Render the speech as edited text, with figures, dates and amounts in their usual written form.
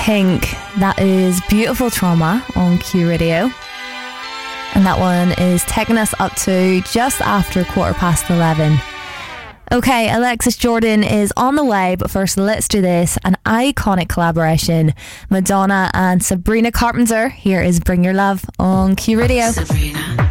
Pink. That is Beautiful Trauma on Q Radio. And that one is taking us up to just after 11:15. Okay, Alexis Jordan is on the way, but first let's do this. An iconic collaboration. Madonna and Sabrina Carpenter. Here is Bring Your Love on Q Radio. Sabrina.